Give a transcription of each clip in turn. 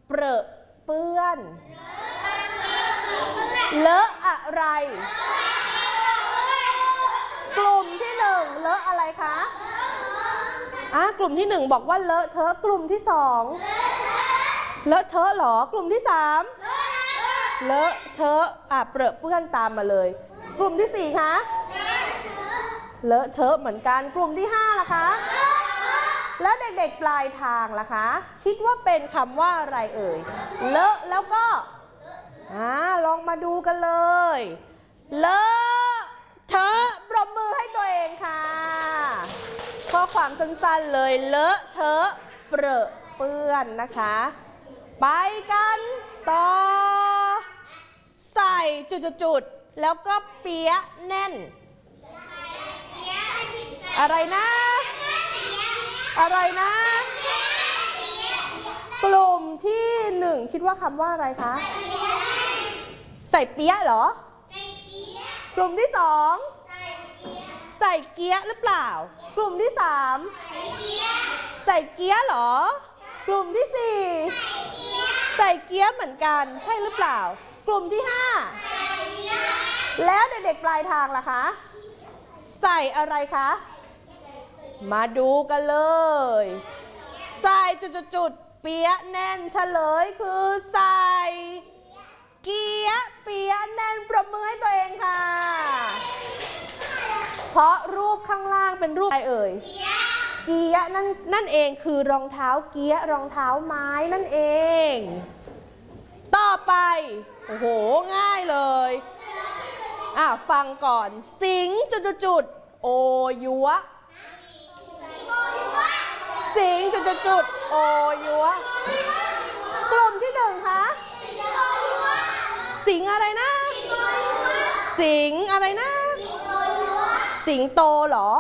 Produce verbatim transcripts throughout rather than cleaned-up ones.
เปรอะเปื้อนเลอะอะไรกลุ่มที่หนึ่งเลอะอะไรคะอ่ะกลุ่มที่หนึ่งบอกว่าเลอะเทอะกลุ่มที่สองเลอะเทอะหรอกลุ่มที่สามเลอะเทอะอ่ะเปรอะเปื้อนตามมาเลยกลุ่มที่สี่คะเลอะเทอะเหมือนกันกลุ่มที่ห้าล่ะคะแล้วเด็กๆปลายทางล่ะคะคิดว่าเป็นคำว่าอะไรเอ่ยเลอะแล้วก็อ่าลองมาดูกันเลยเลอะเทอะปรบมือให้ตัวเองค่ะข้อความสั้นๆเลยเลอะเทอะเปรอะเปื้อนนะคะไปกันต่อใส่จุดๆแล้วก็เปี๊ยะแน่นอะไรนะอะไรนะกลุ่มที่หนึ่งคิดว่าคำว่าอะไรคะใส่เปี๊ยะเหรอกลุ่มที่สองใส่เกี๊ยะหรือเปล่ากลุ่มที่สามใส่เกี๊ยะเหรอกลุ่มที่สี่ใส่เกี๊ยะเหมือนกันใช่หรือเปล่ากลุ่มที่ห้าแล้วเด็กๆปลายทางล่ะคะใส่อะไรคะมาดูกันเลยใส่จุดๆเปี๊ยะแน่นเฉลยคือใส่เกี๊ยะเปี๊ยะแน่นปรบมือให้ตัวเองค่ะเพราะรูปข้างล่างเป็นรูปอะไรเอ่ยเกี๊ยะนั่นนั่นเองคือรองเท้าเกี๊ยะรองเท้าไม้นั่นเองต่อไปโอ้โหง่ายเลยอ่ะฟังก่อนสิงจุดๆโอยัวสิงจุดๆโอยัวกลุ่มที่หนึ่งคะสิงอะไรนะสิงอะไรนะสิงโตเหรอ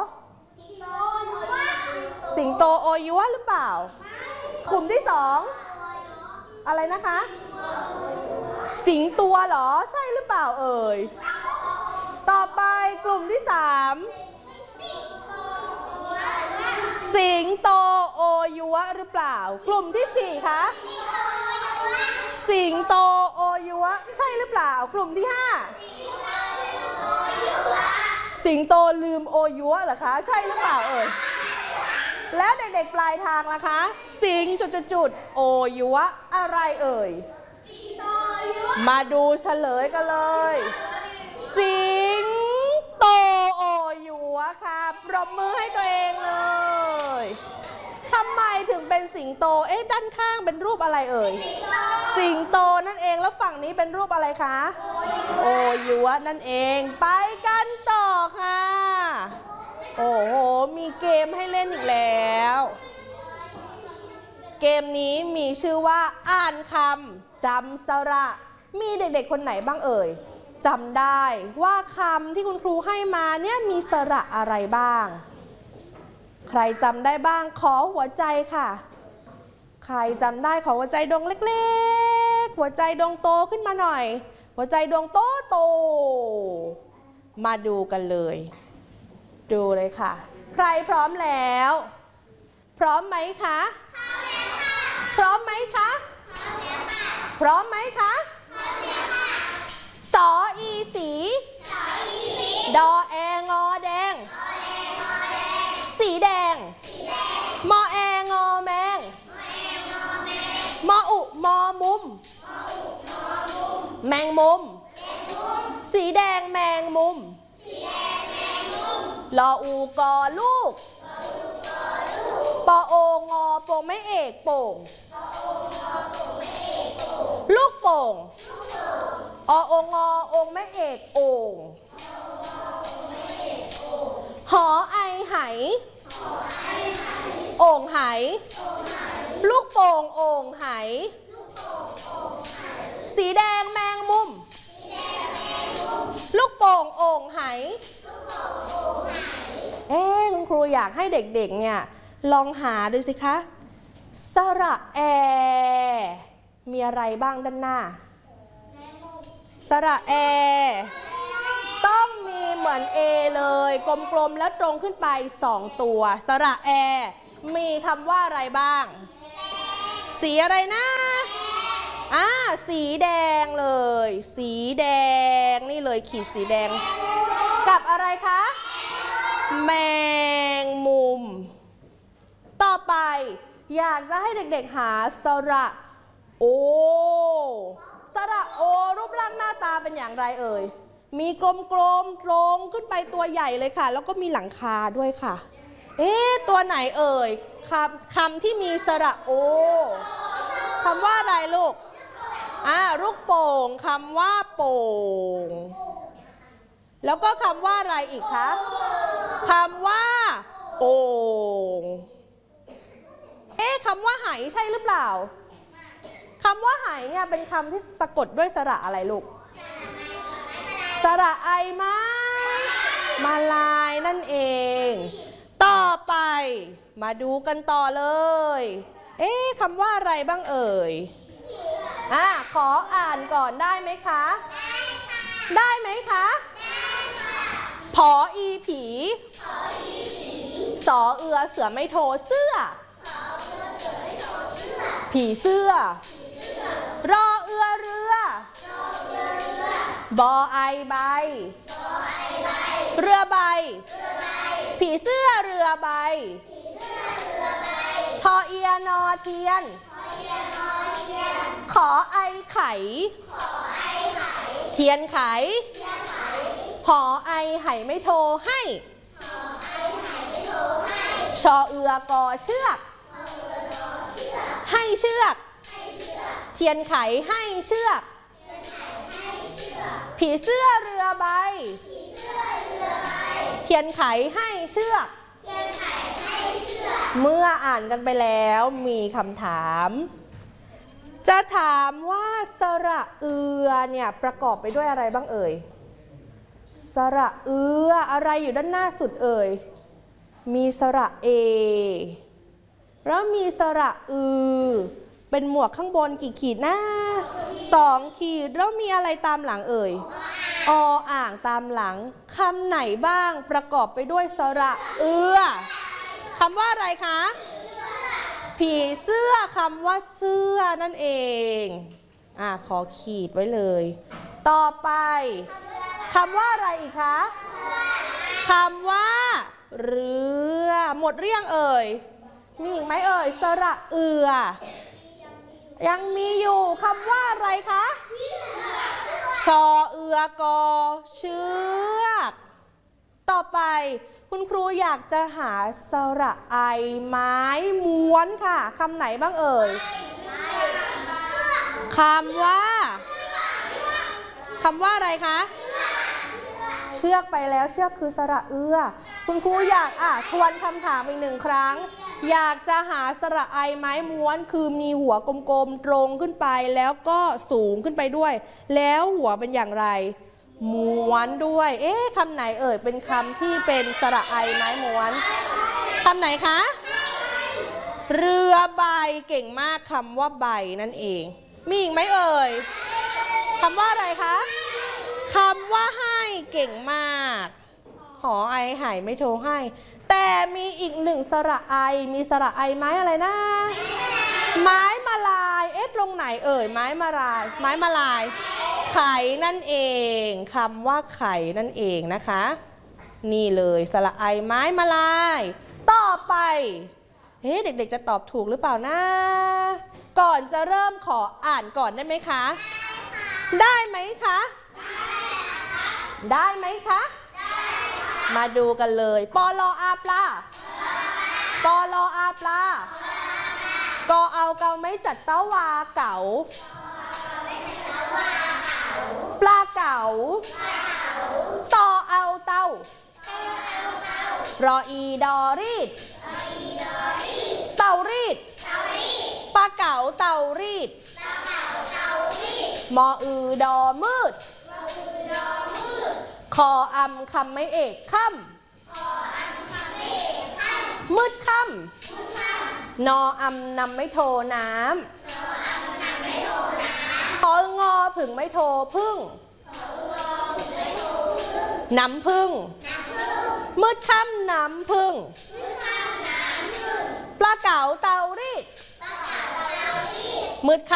สิงโตโอยัวหรือเปล่ากลุ่มที่สองอะไรนะคะสิงตัวเหรอใช่หรือเปล่าเอ่ยต่อไปกลุ่มที่สามสิงโตโอยัวหรือเปล่ากลุ่มที่สี่คะสิงโตโอยัวใช่หรือเปล่ากลุ่มที่ห้าสิงโตลืมโอยัวเหรอคะใช่หรือเปล่าเอ่ยแล้วเด็กๆปลายทางล่ะคะสิงจุดๆโอยัวอะไรเอ่ยมาดูเฉลยกันเลยสิงโตโอยัวค่ะปรบมือให้ตัวเองเลยทำไมถึงเป็นสิงโตเอ๊ะด้านข้างเป็นรูปอะไรเอ่ยสิงโตนั่นเองแล้วฝั่งนี้เป็นรูปอะไรคะโอยัวนั่นเองไปกันต่อค่ะโอ้โหมีเกมให้เล่นอีกแล้วเกมนี้มีชื่อว่าอ่านคำจำสระมีเด็กๆคนไหนบ้างเอ่ยจำได้ว่าคำที่คุณครูให้มาเนี่ยมีสระอะไรบ้างใครจำได้บ้างขอหัวใจค่ะใครจำได้ขอหัวใจดวงเล็กๆหัวใจดวงโตขึ้นมาหน่อยหัวใจดวงโตโตมาดูกันเลยดูเลยค่ะใครพร้อมแล้วพร้อมไหมคะพร้อมไหมคะพร้อมไหมคะสออีสีดอแองอแดงสีแดงมอแองอแมงมออุมอมุมแมงมุมสีแดงแมงมุมลออูกอลูกปอโองอโป่งไม่เอกโป่งลูกโป่งอโองอองไม่เอกโอ่งหอไอไหโอ่งไหลูกโป่งโอ่งไหสีแดงแมงมุมลูกโป่งโอ่งไหเอ๊ะคุณครูอยากให้เด็กๆเนี่ยลองหาดูสิคะสระแอมีอะไรบ้างด้านหน้าสระแอต้องมีเหมือน A เลยกลมๆแล้วตรงขึ้นไปสองตัวสระแอมีคำว่าอะไรบ้างสีอะไรนะอ่าสีแดงเลย สีแดงนี่เลยขีดสีแดงกับอะไรคะแมงมุมต่อไปอยากจะให้เด็กๆหาสระโอสระโอรูปร่างหน้าตาเป็นอย่างไรเอ่ยมีกลมๆตรงขึ้นไปตัวใหญ่เลยค่ะแล้วก็มีหลังคาด้วยค่ะเอ๊ะตัวไหนเอ่ยคำคำที่มีสระโอคำว่าอะไรลูกอ่าลูกโป่งคำว่าโป่งแล้วก็คำว่าอะไรอีกคะคำว่าโอ่งเอ๊ะคำว่าไหใช่หรือเปล่าคำว่าไหเนี่ยเป็นคำที่สะกดด้วยสระอะไรลูกสระไอไม้มาลายนั่นเองต่อไปมาดูกันต่อเลยเอ๊ะคำว่าอะไรบ้างเอ่ยอ่ะขออ่านก่อนได้ไหมคะได้ไหมคะผออีผีสอเอือเสือไม่โทเสื้อผีเสื้อรอเอือเรือบอไอใบเรือใบผีเสื้อเรือใบทอเอียนอเทียนขอไอไข่เทียนไขหอไอไหไม่โทให้ชอเอือกอเชือกให้เชือกเทียนไขให้เชือกผีเสื้อเรือใบเทียนไขให้เชือกเมื่ออ่านกันไปแล้วมีคำถามจะถามว่าสระเอือเนี่ยประกอบไปด้วยอะไรบ้างเอ่ยสระเอืออะไรอยู่ด้านหน้าสุดเอ่ยมีสระเอแล้วมีสระอือเป็นหมวกข้างบนกี่ขีดนะสองขีดแล้วมีอะไรตามหลังเอ่ยออ่างตามหลังคำไหนบ้างประกอบไปด้วยสระเอือคำว่าอะไรคะผีเสื้อคำว่าเสื้อนั่นเองอ่ะขอขีดไว้เลยต่อไปคำว่าอะไรอีกคะคำว่าเรือหมดเรียงเอ่ยมีอีกไหมเอ่ยสระเอือยังมีอยู่คำว่าอะไรคะชอเอือกอเชือกต่อไปคุณครูอยากจะหาสระไอไม้ม้วนค่ะคำไหนบ้างเอ่ยคำว่าคำว่าอะไรคะเชือกไปแล้วเชือกคือสระเอือคุณครูอยากอ่ะทวนคำถามอีกหนึ่งครั้งอยากจะหาสระไอไม้ม้วนคือมีหัวกลมๆตรงขึ้นไปแล้วก็สูงขึ้นไปด้วยแล้วหัวเป็นอย่างไรม้วนด้วยเอ๊ะคำไหนเอ่ยเป็นคำที่เป็นสระไอไม้ม้วนคำไหนคะเรือใบเก่งมากคำว่าใบนั่นเองมีอีกไหมเอ่ยคำว่าอะไรคะคำว่าให้เก่งมากหอไอหายไม่โทรให้แต่มีอีกหนึ่งสระไอมีสระไอไม้อะไรนะไม้มาลายเอ๊ะตรงไหนเอ่ยไม้มาลายไม้มาลายไข่นั่นเองคำว่าไข่นั่นเองนะคะนี่เลยสระไอไม้มาลายต่อไปเฮ้เด็กๆจะตอบถูกหรือเปล่านะก่อนจะเริ่มขออ่านก่อนได้ไหมคะได้ไหมคะได้ไหมคะมาดูกันเลยปอลออาปลาปอลออาปลากอเอาเกาไม่จัดเต้าวาเก๋าปลาเก๋าต่อเอาเต้ารออีดอรีดเต่ารีดปลาเก๋าเต่ารีดมออือดอมืดคออำคำไม่เอกค่ำมืดค่ำนออำนำไม่โทน้ำตองอผึ่งไม่โทพึ่งน้ำพึ่งมืดค่ำน้ำพึ่งปลาเก๋าเตารีดมืดค่ำ